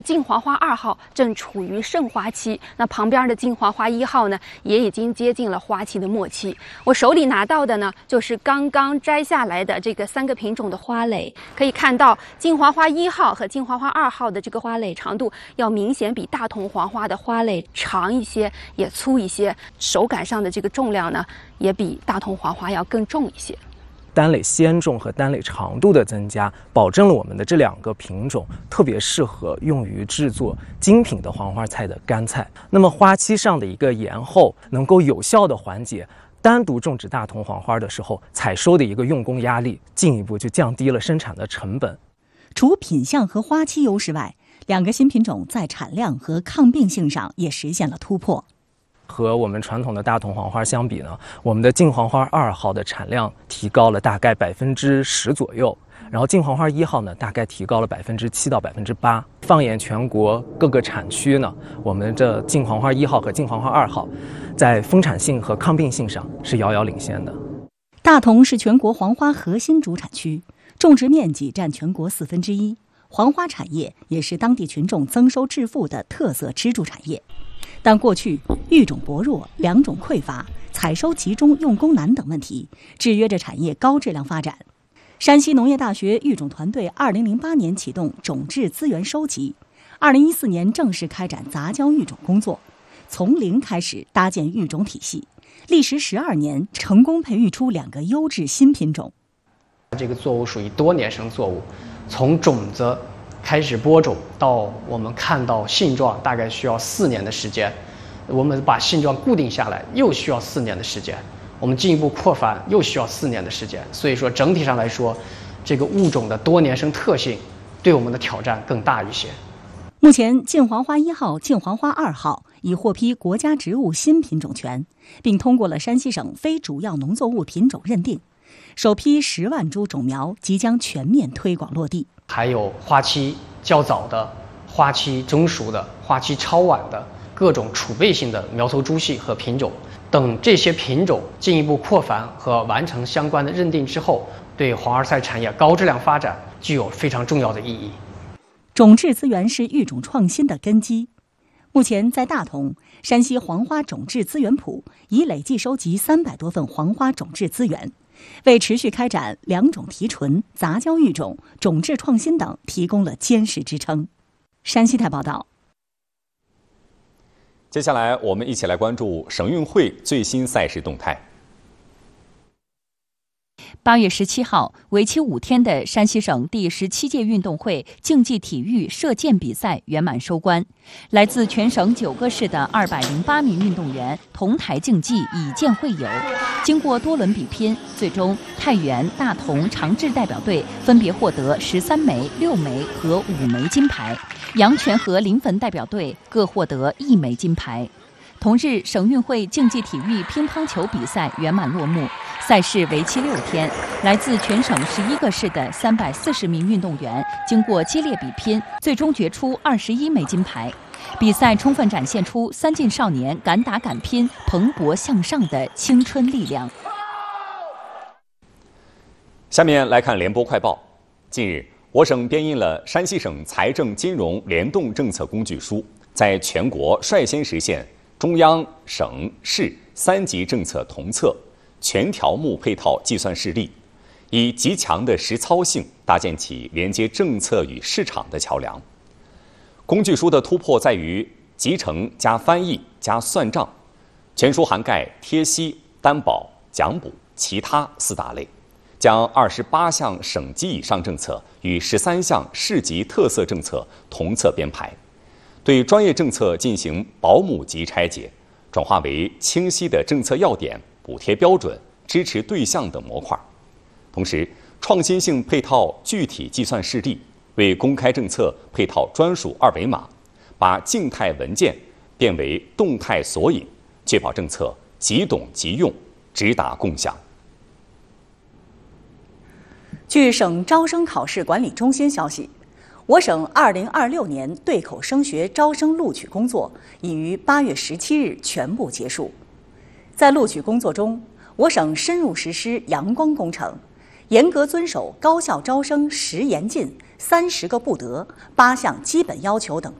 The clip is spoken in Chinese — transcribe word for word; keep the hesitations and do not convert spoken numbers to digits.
金华花二号正处于盛花期，那旁边的金华花一号呢，也已经接近了花期的末期。我手里拿到的呢，就是刚刚摘下来的这个三个品种的花蕾，可以看到金华花一号和金华花二号的这个花蕾长度要明显比大同黄花的花蕾长一些，也粗一些，手感上的这个重量呢，也比大同黄花要更重一些。 单蕾纤重和单蕾长度的增加，保证了我们的这两个品种特别适合用于制作精品的黄花菜的干菜。那么花期上的一个延后，能够有效的缓解单独种植大同黄花的时候采收的一个用工压力，进一步就降低了生产的成本。 除品相和花期优势外，两个新品种在产量和抗病性上也实现了突破。 和我们传统的大同黄花相比呢，我们的金黄花二号的产量提高了大概百分之十左右，然后金黄花一号呢，大概提高了百分之七到百分之八。放眼全国各个产区呢，我们这金黄花一号和金黄花二号，在丰产性和抗病性上是遥遥领先的。 大同是全国黄花核心主产区，种植面积占全国四分之一，黄花产业也是当地群众增收致富的特色支柱产业。但过去育种薄弱、良种匮乏、采收集中、用工难等问题制约着产业高质量发展。山西农业大学育种团队二零零八年启动种质资源收集，二零一四年正式开展杂交育种工作，从零开始搭建育种体系，历时十二年，成功培育出两个优质新品种。 这个作物属于多年生作物，从种子开始播种到我们看到性状大概需要四年的时间，我们把性状固定下来又需要四年的时间，我们进一步扩繁又需要四年的时间。所以说整体上来说，这个物种的多年生特性对我们的挑战更大一些。 目前金黄花一号、金黄花二号已获批国家植物新品种权，并通过了山西省非主要农作物品种认定，首批十万株种苗即将全面推广落地。 还有花期较早的、花期中熟的、花期超晚的各种储备性的苗头株系和品种等，这些品种进一步扩繁和完成相关的认定之后，对黄花菜产业高质量发展具有非常重要的意义。 种质资源是育种创新的根基。目前在大同，山西黄花种质资源铺已累计收集三百多份黄花种质资源，为持续开展良种提纯、杂交育种、种质创新等提供了坚实支撑。山西台报道。 接下来，我们一起来关注省运会最新赛事动态。 八月十七号，为期五天的山西省第十七届运动会竞技体育射箭比赛圆满收官。来自全省九个市的二百零八名运动员同台竞技，以箭会友。经过多轮比拼，最终太原、大同、长治代表队分别获得十三枚、六枚和五枚金牌，阳泉和临汾代表队各获得一枚金牌。同日，省运会竞技体育乒乓球比赛圆满落幕。赛事为期六天，来自全省十一个市的三百四十名运动员经过激烈比拼，最终决出二十一枚金牌。比赛充分展现出三晋少年敢打敢拼、蓬勃向上的青春力量。 下面来看联播快报。近日，我省编印了山西省财政金融联动政策工具书，在全国率先实现中央、省、市三级政策同策。全条目配套计算示例，以极强的实操性搭建起连接政策与市场的桥梁。工具书的突破在于集成加翻译加算账，全书涵盖贴息、担保、奖补、其他四大类，将二十八项省级以上政策与十三项市级特色政策同策编排，对专业政策进行保姆级拆解，转化为清晰的政策要点、补贴标准、支持对象等模块。同时，创新性配套具体计算示例，为公开政策配套专属二维码，把静态文件变为动态索引，确保政策即懂即用，直达共享。 据省招生考试管理中心消息，我省二零二六年对口升学招生录取工作已于八月十七日全部结束。在录取工作中，我省深入实施阳光工程，严格遵守高校招生实严禁、 三十个不得、八项基本要求等。